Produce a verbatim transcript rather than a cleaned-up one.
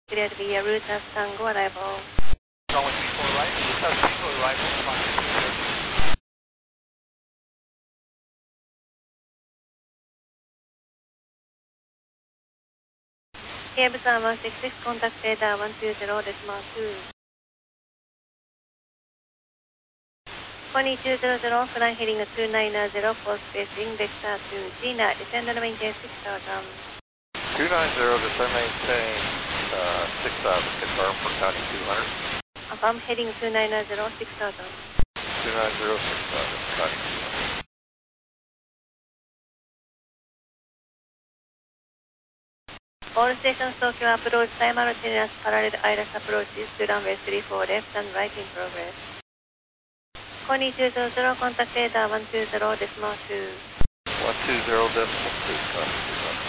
clear to be a route as Tango arrival. Runway three four right, route as Tango arrival, Fox two zero. Here Busan one six six, contact data one two zero decimal two. twenty-two hundred, flying heading two nine zero, full spacing, vector to Gina, descend and maintain six thousand. two nine zero, descend maintain uh, six thousand, confirm for County two hundred. Affirm heading two nine zero, six thousand. two nine zero, six thousand, County two hundred. All stations Tokyo approach simultaneous parallel iris approaches to runway three four left and right in progress. twenty-two hundred, contact data one two zero decimal two. one two zero decimal two, County two hundred.